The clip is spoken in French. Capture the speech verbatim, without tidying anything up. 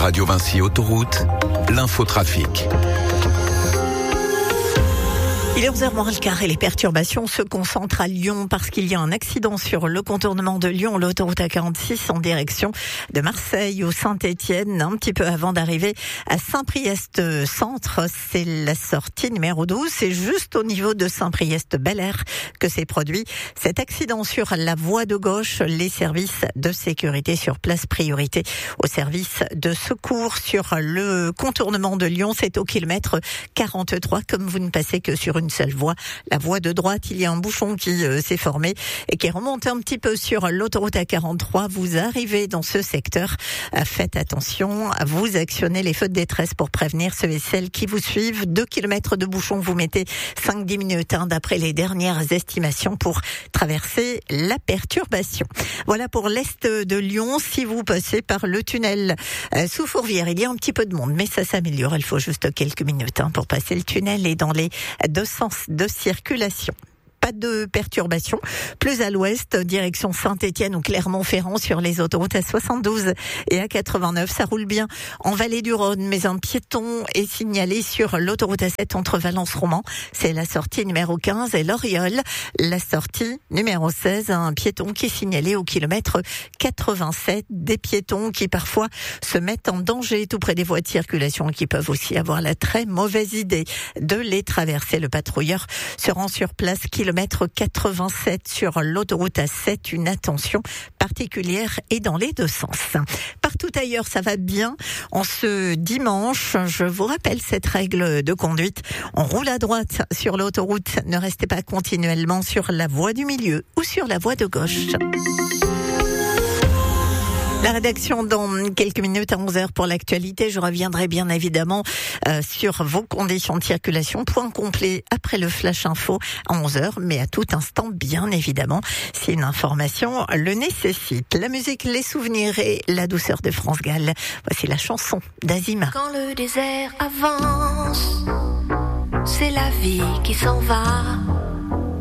Radio Vinci Autoroute, l'infotrafic. Il est onze heures moins le quart et les perturbations se concentrent à Lyon parce qu'il y a un accident sur le contournement de Lyon, l'autoroute A quarante-six en direction de Marseille ou Saint-Étienne, un petit peu avant d'arriver à Saint-Priest-Centre. C'est la sortie numéro douze. C'est juste au niveau de Saint-Priest-Bel-Air que s'est produit cet accident sur la voie de gauche. Les services de sécurité sur place, priorité aux services de secours sur le contournement de Lyon. C'est au kilomètre quarante-trois, comme vous ne passez que sur une une seule voie. La voie de droite, il y a un bouchon qui euh, s'est formé et qui remonte un petit peu sur l'autoroute A quarante-trois. Vous arrivez dans ce secteur. Euh, faites attention. Vous actionnez les feux de détresse pour prévenir ceux et celles qui vous suivent. Deux kilomètres de bouchon, vous mettez cinq à dix minutes hein, d'après les dernières estimations pour traverser la perturbation. Voilà pour l'est de Lyon. Si vous passez par le tunnel euh, sous Fourvière, il y a un petit peu de monde, mais ça s'améliore. Il faut juste quelques minutes hein, pour passer le tunnel et dans les deux sens de circulation. Pas de perturbation. Plus à l'ouest, direction Saint-Étienne ou Clermont-Ferrand sur les autoroutes A soixante-douze et A quatre-vingt-neuf. Ça roule bien en vallée du Rhône, mais un piéton est signalé sur l'autoroute A sept entre Valence-Romand. C'est la sortie numéro quinze et l'Oriole. La sortie numéro seize, un piéton qui est signalé au kilomètre quatre-vingt-sept. Des piétons qui parfois se mettent en danger tout près des voies de circulation et qui peuvent aussi avoir la très mauvaise idée de les traverser. Le patrouilleur se rend sur place, kilomètre quatre-vingt-sept sur l'autoroute A sept. Une attention particulière et dans les deux sens. Partout ailleurs, ça va bien. En ce dimanche, je vous rappelle cette règle de conduite. On roule à droite sur l'autoroute. Ne restez pas continuellement sur la voie du milieu ou sur la voie de gauche. La rédaction dans quelques minutes à onze heures pour l'actualité. Je reviendrai bien évidemment euh, sur vos conditions de circulation. Point complet après le Flash Info à onze heures, mais à tout instant, bien évidemment, si une information le nécessite. La musique, les souvenirs et la douceur de France Gall. Voici la chanson d'Azima. Quand le désert avance, c'est la vie qui s'en va.